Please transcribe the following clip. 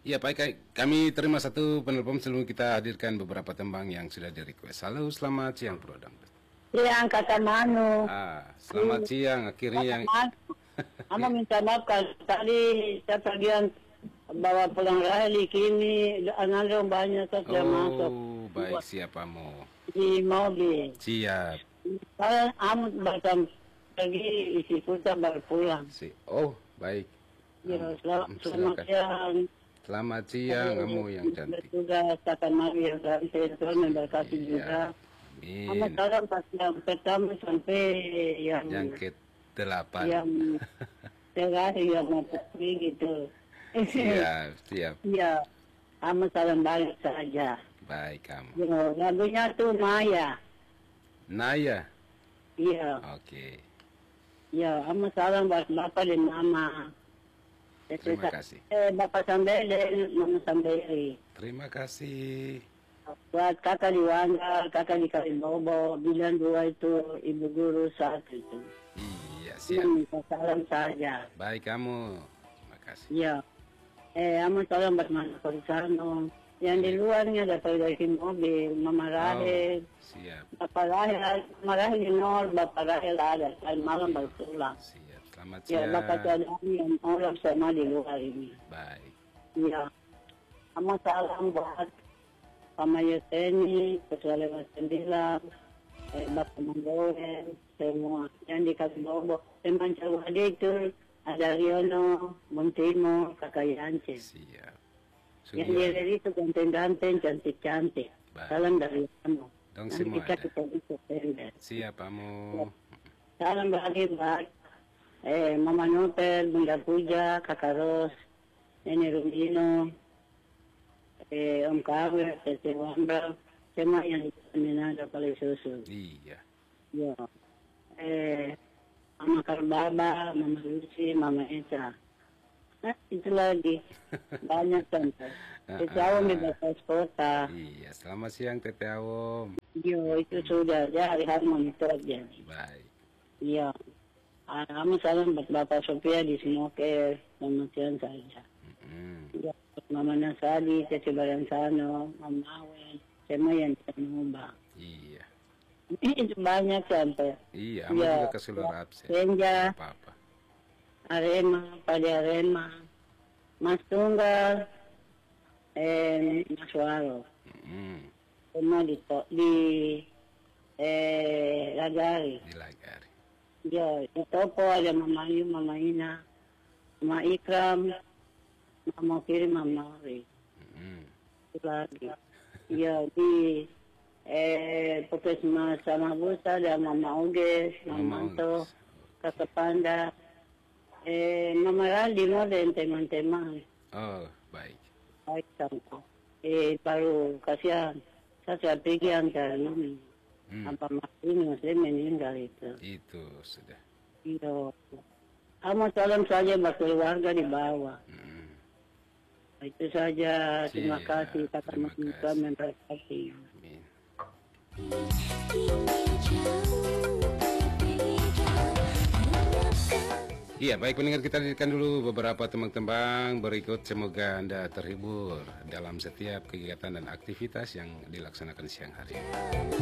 Ya, baik, kami terima satu penelpon sebelum kita hadirkan beberapa tembang yang sudah di-request. Halo, selamat siang, Bro Dangdut. Siang kata Manu. Selamat siang, akhirnya yang... Kamu minta maaf kan, tadi saya pergi bawa pulang rally, kini anak banyak saya sudah masuk. Baik, siapamu? Di mobil. Siap. Saya amat batam pergi isi pulsa baru pulang. Baik. Ya, selamat siang. Selamat siang, kamu yang cantik. Bertugas kata Mari yang cantik, Tuhan memberkati juga. Kamu sekarang pas yang pertama sampai yang ke-8. Yang terakhir yang mau pergi gitu. Siap. Iya, kamu salam balik saja. Baik, kamu. Lagunya tuh Naya. Naya? Iya. Oke. Iya, kamu salam buat Bapak dan Mama. Terima kasih. Bapak Sambele, Mama Sambele. Terima kasih. Buat kakak di Wangga, kakak di Kalibobo, bilang dua itu ibu guru satu itu. Iya, siap. Salam saja. Baik, kamu. Terima kasih. Iya. Kamu salam buat Mama Korisano. Yang di luarnya dapat dari mobil, Mama Rahel. Siap. Bapak Rahel, Mama Rahel di nol, Bapak Rahel ada. Saya malam baru pulang. Siap. Selamat Ya, siang. Bapak Tuhan yang orang sama di luar ini. Baik. Iya. Kamu salam buat Mama Yeseni, Ketua Lewat 9, Bapak Manggoen, semua yang di Kalibobo. Teman Cawade itu, ada Riono, Montimo, Kakak Yance. Siap. Yang di itu ganteng-ganteng, cantik-cantik. Salam dari kamu. Nanti kita bisa September. Siap, kamu. Salam lagi buat Mama Nopel, Bunda Puja, Kakak Ros, Nenek Rumino, Om Kawe, Tete Wambra, semua yang diminada paling susu. Iya. Ya. Mama Karbaba, Mama Lucy, Mama Esa. Itu lagi. Banyak contoh. Tete Awom di batas kota. Iya, selamat siang Tete Awom. Yo, itu sudah. Hari-hari monitor aja. Baik. Iya. Kami salam buat Bapak Sofia di Smoker, pemutian saja. Ya, Mama Nasali, Tete Baransano, Mama Awen, semua yang terubah. Iya. Itu banyak sampai. Iya, Ama juga ke seluruh absen. Senja, Apa-apa. Arema, pada Arema, Mas Tunggal, Mas Waro. Semua di Lagari. Di Lagari. Ya, di Topo ada Mama Ayu, Mama Ina, Mama Ikram, Mama Kiri, Mama Ori. Itu lagi. Ya, di Puskesmas sama Busa ada Mama Uges, Mama Anto, Kakak Panda, Mama Raldi mau dan teman-teman. Baik. Baik, sampai. Baru kasihan, saya pergi antar ini. Apa masih meninggal itu. Itu sudah. Iya. Kamu salam saja buat keluarga di bawah. Itu saja. Terima kasih. Kata Musa memberkati. Amin. Iya, baik pendengar, kita hadirkan dulu beberapa tembang-tembang berikut. Semoga Anda terhibur dalam setiap kegiatan dan aktivitas yang dilaksanakan siang hari.